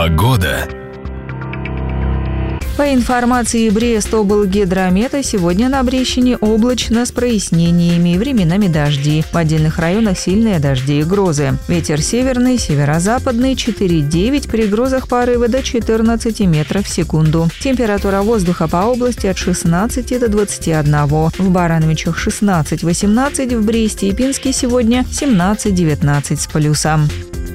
Погода. По информации Брест-облгидромета, сегодня на Брещине облачно с прояснениями, временами дожди. В отдельных районах сильные дожди и грозы. Ветер северный, северо-западный 4,9, при грозах порывы до 14 метров в секунду. Температура воздуха по области от 16 до 21. В Барановичах 16-18, в Бресте и Пинске сегодня 17-19 с плюсом.